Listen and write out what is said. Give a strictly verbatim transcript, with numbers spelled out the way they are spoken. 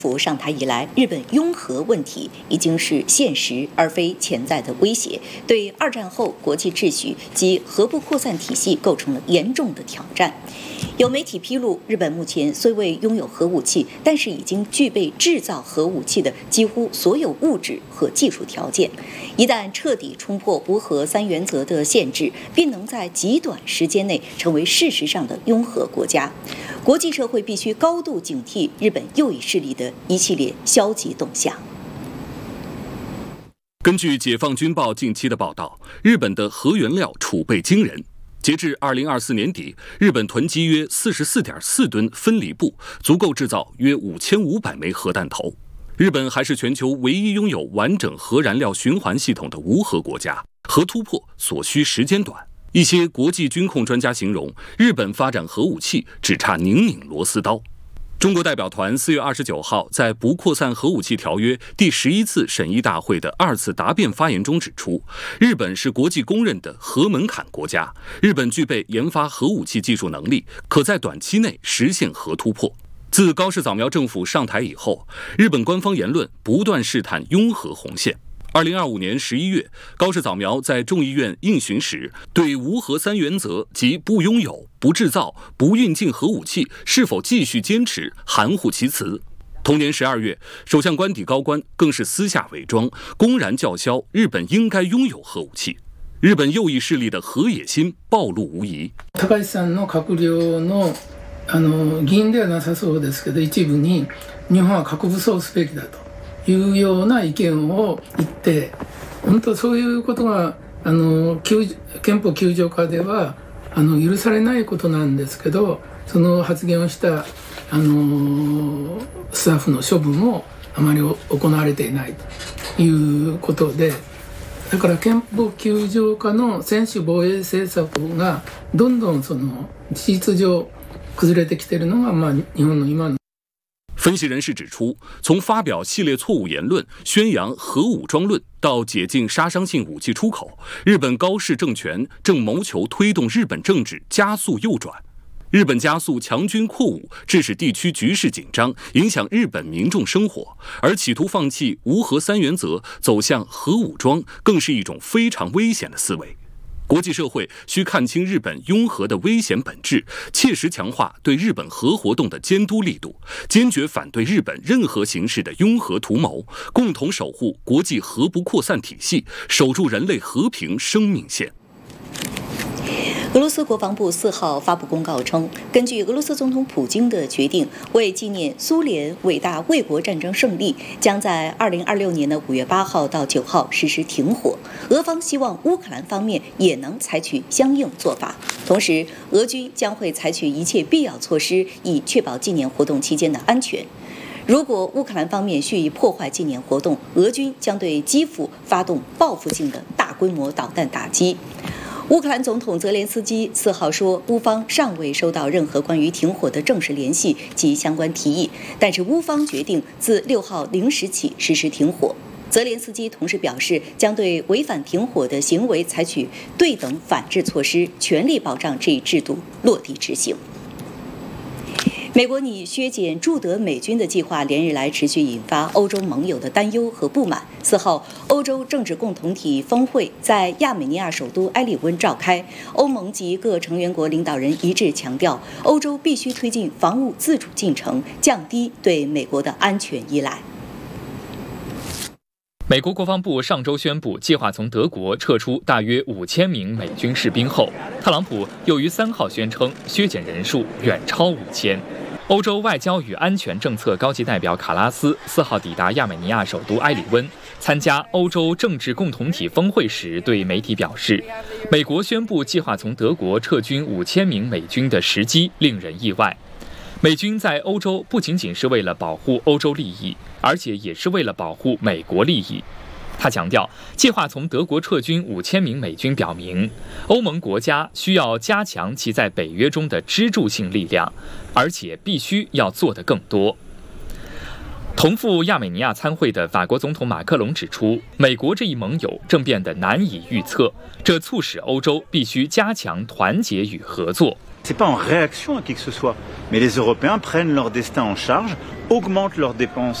府上台以来，日本拥核问题已经是现实而非潜在的威胁，对二战后国际秩序及核不扩散体系构成了严重的挑战。有媒体披露，日本目前虽未拥有核武器，但是已经具备制造核武器的几乎所有物质和技术条件。一旦彻底冲破无核三原则的限制，并能在极短时间内成为事实上的拥核国家，国际社会必须高度警惕日本右翼势力的一系列消极动向。 根据解放军报近期的报道，日本的核原料储备惊人。截至二零二四年底，日本囤积约四十四点四吨分离布，足够制造约五千五百枚核弹头。日本还是全球唯一拥有完整核燃料循环系统的无核国家，核突破所需时间短。一些国际军控专家形容，日本发展核武器只差拧拧螺丝刀。中国代表团四月二十九号在不扩散核武器条约第十一次审议大会的二次答辩发言中指出，日本是国际公认的核门槛国家，日本具备研发核武器技术能力，可在短期内实现核突破。自高市早苗政府上台以后，日本官方言论不断试探拥核红线。二零二五年十一月，高市早苗在众议院应询时，对无核三原则及不拥有、不制造、不运进核武器是否继续坚持含糊其辞。同年十二月，首相官邸高官更是私下伪装，公然叫嚣日本应该拥有核武器。日本右翼势力的核野心暴露无遺。 高市さんの閣僚のあの議員ではなさそうですけど、一部に日本は核武装すべきだと。いうような意見を言って、本当そういうことがあの憲法きゅう条下ではあの許されないことなんですけど、その発言をしたあのスタッフの処分もあまり行われていないということで、だから憲法きゅう条下の専守防衛政策がどんどんその事実上崩れてきているのが、まあ、日本の今の。 分析人士指出，从发表系列错误言论、宣扬核武装论到解禁杀伤性武器出口，日本高市政权正谋求推动日本政治加速右转。日本加速强军扩武，致使地区局势紧张，影响日本民众生活，而企图放弃无核三原则，走向核武装，更是一种非常危险的思维。国际社会需看清日本拥核的危险本质，切实强化对日本核活动的监督力度，坚决反对日本任何形式的拥核图谋，共同守护国际核不扩散体系，守住人类和平生命线。 俄罗斯国防部四号发布公告称，根据俄罗斯总统普京的决定，为纪念苏联伟大卫国战争胜利，将在二零二六年的五月八号到九号实施停火。俄方希望乌克兰方面也能采取相应做法，同时，俄军将会采取一切必要措施，以确保纪念活动期间的安全。如果乌克兰方面蓄意破坏纪念活动，俄军将对基辅发动报复性的大规模导弹打击。乌克兰总统泽连斯基四号说，乌方尚未收到任何关于停火的正式联系及相关提议，但是乌方决定自六号零时起实施停火。泽连斯基同时表示，将对违反停火的行为采取对等反制措施，全力保障这一制度落地执行。美国拟削减驻德美军的计划连日来持续引发欧洲盟友的担忧和不满。四号，欧洲政治共同体峰会在亚美尼亚首都埃里温召开，欧盟及各成员国领导人一致强调，欧洲必须推进防务自主进程，降低对美国的安全依赖。 美国国防部上周宣布，计划从德国撤出大约五千名美军士兵后，特朗普又于三号宣称削减人数远超五千。欧洲外交与安全政策高级代表卡拉斯四号抵达亚美尼亚首都埃里温，参加欧洲政治共同体峰会时，对媒体表示，美国宣布计划从德国撤军五千名美军的时机令人意外。美军在欧洲不仅仅是为了保护欧洲利益，而且也是为了保护美国利益。他强调，计划从德国撤军五千名美军，表明欧盟国家需要加强其在北约中的支柱性力量，而且必须要做得更多。同赴亚美尼亚参会的法国总统马克龙指出，美国这一盟友正变得难以预测，这促使欧洲必须加强团结与合作。 C'est pas en réaction à qui que ce soit, mais les Européens prennent leur destin en charge, augmentent leurs dépenses